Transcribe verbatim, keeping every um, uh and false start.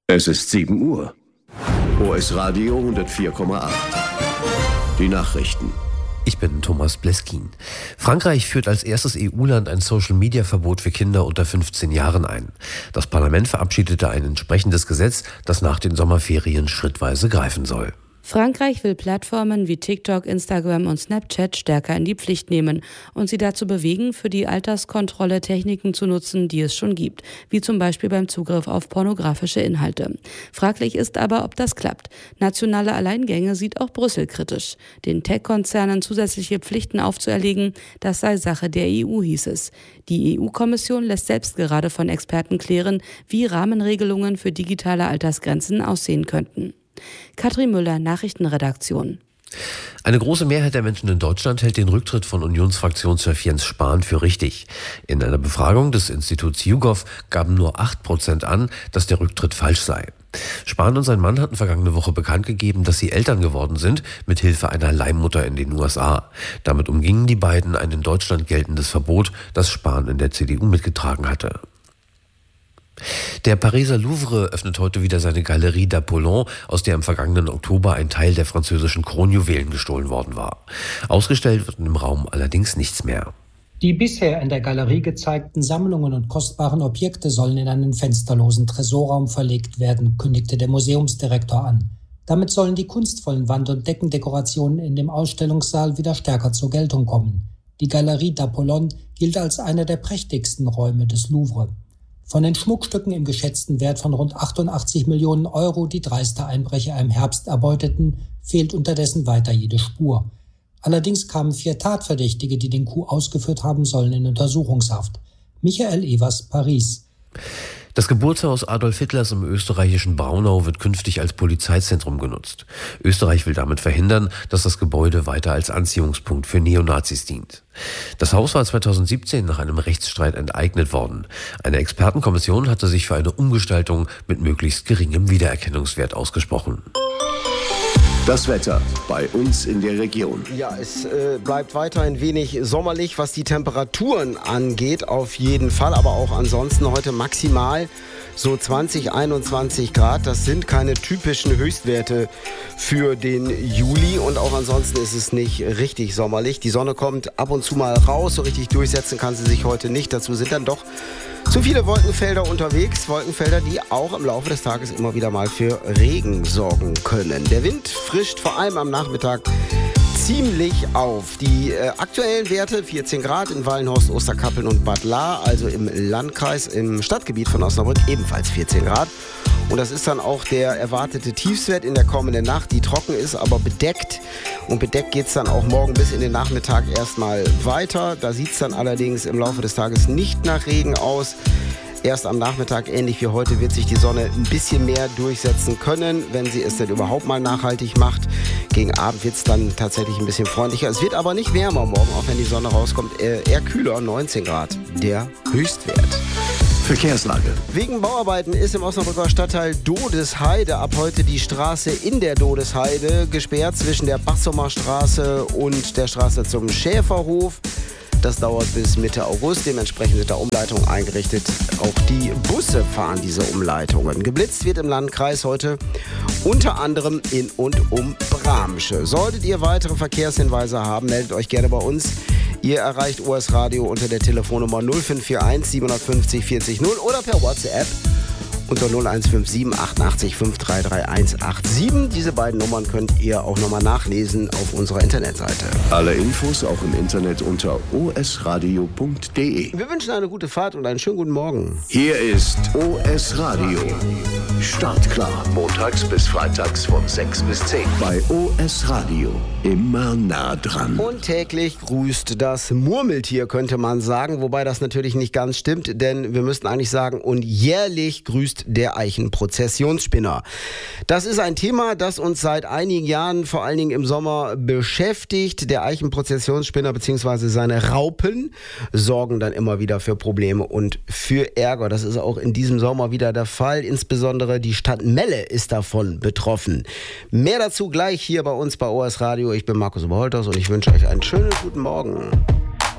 Es ist sieben Uhr. O S Radio hundertvier Komma acht. Die Nachrichten. Ich bin Thomas Bleskin. Frankreich führt als erstes E U-Land ein Social-Media-Verbot für Kinder unter fünfzehn Jahren ein. Das Parlament verabschiedete ein entsprechendes Gesetz, das nach den Sommerferien schrittweise greifen soll. Frankreich will Plattformen wie TikTok, Instagram und Snapchat stärker in die Pflicht nehmen und sie dazu bewegen, für die Alterskontrolle Techniken zu nutzen, die es schon gibt, wie zum Beispiel beim Zugriff auf pornografische Inhalte. Fraglich ist aber, ob das klappt. Nationale Alleingänge sieht auch Brüssel kritisch. Den Tech-Konzernen zusätzliche Pflichten aufzuerlegen, das sei Sache der E U, hieß es. Die E U-Kommission lässt selbst gerade von Experten klären, wie Rahmenregelungen für digitale Altersgrenzen aussehen könnten. Katrin Müller, Nachrichtenredaktion. Eine große Mehrheit der Menschen in Deutschland hält den Rücktritt von Unionsfraktionschef Jens Spahn für richtig. In einer Befragung des Instituts YouGov gaben nur acht Prozent an, dass der Rücktritt falsch sei. Spahn und sein Mann hatten vergangene Woche bekannt gegeben, dass sie Eltern geworden sind, mit Hilfe einer Leihmutter in den U S A. Damit umgingen die beiden ein in Deutschland geltendes Verbot, das Spahn in der C D U mitgetragen hatte. Der Pariser Louvre öffnet heute wieder seine Galerie d'Apollon, aus der im vergangenen Oktober ein Teil der französischen Kronjuwelen gestohlen worden war. Ausgestellt wird im Raum allerdings nichts mehr. Die bisher in der Galerie gezeigten Sammlungen und kostbaren Objekte sollen in einen fensterlosen Tresorraum verlegt werden, kündigte der Museumsdirektor an. Damit sollen die kunstvollen Wand- und Deckendekorationen in dem Ausstellungssaal wieder stärker zur Geltung kommen. Die Galerie d'Apollon gilt als einer der prächtigsten Räume des Louvre. Von den Schmuckstücken im geschätzten Wert von rund achtundachtzig Millionen Euro, die dreiste Einbrecher im Herbst erbeuteten, fehlt unterdessen weiter jede Spur. Allerdings kamen vier Tatverdächtige, die den Coup ausgeführt haben sollen, in Untersuchungshaft. Michael Evers, Paris. Das Geburtshaus Adolf Hitlers im österreichischen Braunau wird künftig als Polizeizentrum genutzt. Österreich will damit verhindern, dass das Gebäude weiter als Anziehungspunkt für Neonazis dient. Das Haus war zweitausendsiebzehn nach einem Rechtsstreit enteignet worden. Eine Expertenkommission hatte sich für eine Umgestaltung mit möglichst geringem Wiedererkennungswert ausgesprochen. Das Wetter bei uns in der Region. Ja, es äh, bleibt weiterhin wenig sommerlich, was die Temperaturen angeht, auf jeden Fall. Aber auch ansonsten heute maximal so zwanzig, einundzwanzig Grad. Das sind keine typischen Höchstwerte für den Juli. Und auch ansonsten ist es nicht richtig sommerlich. Die Sonne kommt ab und zu mal raus. So richtig durchsetzen kann sie sich heute nicht. Dazu sind dann doch zu viele Wolkenfelder unterwegs, Wolkenfelder, die auch im Laufe des Tages immer wieder mal für Regen sorgen können. Der Wind frischt vor allem am Nachmittag ziemlich auf. Die äh, aktuellen Werte vierzehn Grad in Wallenhorst, Osterkappeln und Bad Lahr, also im Landkreis, im Stadtgebiet von Osnabrück ebenfalls vierzehn Grad. Und das ist dann auch der erwartete Tiefstwert in der kommenden Nacht, die trocken ist, aber bedeckt. Und bedeckt geht es dann auch morgen bis in den Nachmittag erstmal weiter. Da sieht es dann allerdings im Laufe des Tages nicht nach Regen aus. Erst am Nachmittag, ähnlich wie heute, wird sich die Sonne ein bisschen mehr durchsetzen können, wenn sie es denn überhaupt mal nachhaltig macht. Gegen Abend wird es dann tatsächlich ein bisschen freundlicher. Es wird aber nicht wärmer morgen, auch wenn die Sonne rauskommt. Eher kühler, neunzehn Grad, der Höchstwert. Verkehrslage. Wegen Bauarbeiten ist im Osnabrücker Stadtteil Dodesheide ab heute die Straße in der Dodesheide gesperrt zwischen der Bassumer Straße und der Straße zum Schäferhof. Das dauert bis Mitte August. Dementsprechend sind da Umleitungen eingerichtet. Auch die Busse fahren diese Umleitungen. Geblitzt wird im Landkreis heute unter anderem in und um Bramsche. Solltet ihr weitere Verkehrshinweise haben, meldet euch gerne bei uns. Ihr erreicht O S Radio unter der Telefonnummer null fünf vier eins sieben fünf null vierzig null oder per WhatsApp unter null eins fünf sieben achtundachtzig fünf drei drei eins acht sieben. Diese beiden Nummern könnt ihr auch nochmal nachlesen auf unserer Internetseite. Alle Infos auch im Internet unter o s radio punkt d e. Wir wünschen eine gute Fahrt und einen schönen guten Morgen. Hier ist O S Radio. Startklar. Montags bis freitags von sechs bis zehn. Bei O S Radio. Immer nah dran. Und täglich grüßt das Murmeltier, könnte man sagen. Wobei das natürlich nicht ganz stimmt, denn wir müssten eigentlich sagen, und jährlich grüßt der Eichenprozessionsspinner. Das ist ein Thema, das uns seit einigen Jahren, vor allen Dingen im Sommer, beschäftigt. Der Eichenprozessionsspinner bzw. seine Raupen sorgen dann immer wieder für Probleme und für Ärger. Das ist auch in diesem Sommer wieder der Fall. Insbesondere die Stadt Melle ist davon betroffen. Mehr dazu gleich hier bei uns bei O S Radio. Ich bin Markus Oberholters und ich wünsche euch einen schönen guten Morgen.